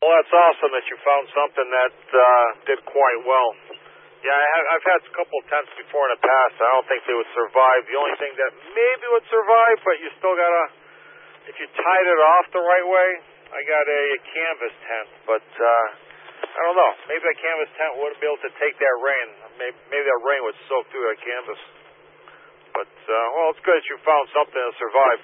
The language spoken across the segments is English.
Well, that's awesome that you found something that did quite well. Yeah, I've had a couple of tents before in the past. I don't think they would survive. The only thing that maybe would survive, but you still gotta, if you tied it off the right way. I got a canvas tent, but I don't know. Maybe that canvas tent wouldn't be able to take that rain. Maybe that rain would soak through that canvas. But well, it's good that you found something to survive.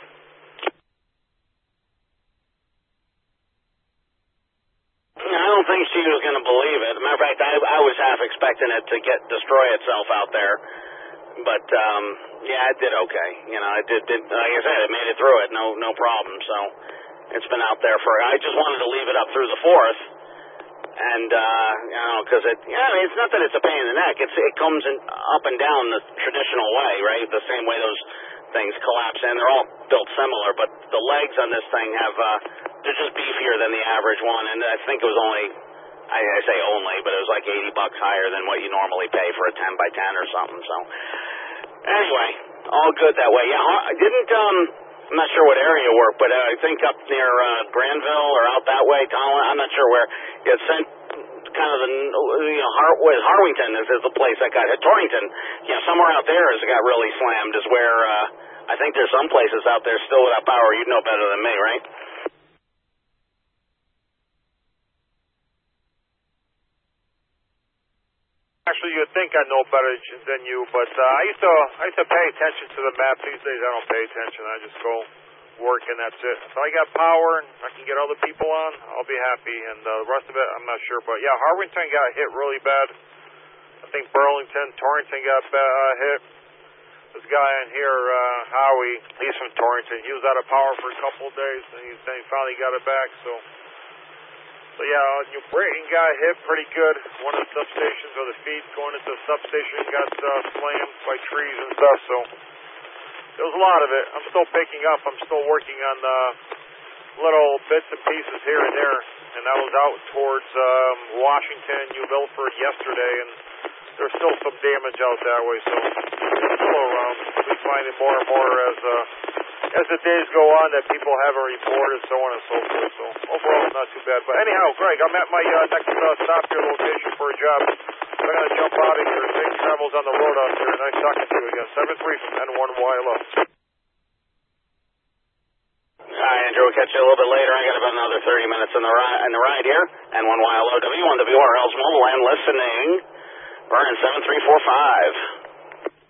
I don't think she was going to believe it. As a matter of fact, I was half expecting it to destroy itself out there. But, yeah, it did okay. You know, it did, like I said, it made it through it, no problem. So it's been out there I just wanted to leave it up through the 4th. And, you know, because it's not that it's a pain in the neck. It comes up and down the traditional way, right? The same way those things collapse in. They're all built similar, but the legs on this thing they're just beefier than the average one. And I think it was only, I say only, but it was like $80 higher than what you normally pay for a 10 by 10 or something. So anyway, all good that way. Yeah, I'm not sure what area you work, but I think up near Granville or out that way, Colin, I'm not sure where. It sent kind of Harwington is the place that got hit. Torrington, somewhere out there has got really slammed is where I think there's some places out there still without power. You'd know better than me, right? Actually, you'd think I know better than you, but I used to pay attention to the map. These days, I don't pay attention. I just go work, and that's it. If I got power and I can get other people on, I'll be happy. And the rest of it, I'm not sure. But yeah, Harwington got hit really bad. I think Burlington, Torrington got hit. This guy in here, Howie, he's from Torrington. He was out of power for a couple of days, and then he finally got it back. So yeah, New Britain got hit pretty good. One of the substations, or the feeds going into the substation, got slammed by trees and stuff. So there was a lot of it. I'm still picking up. I'm still working on little bits and pieces here and there. And I was out towards Washington, New Milford yesterday, and there's still some damage out that way. So it's still around. We'll be finding more and more as the days go on that people haven't reported, so on and so forth. So overall, not too bad. But anyhow, Greg, I'm at my next stop here location for a job. I'm going to jump out of here. Safe travels on the road out there. Nice talking to you again. 7-3 from N1YLO. Hi, Andrew. We'll catch you a little bit later. I got about another 30 minutes in the ride here. N1YLO, W1WRL's mobile and listening. Burn 7345.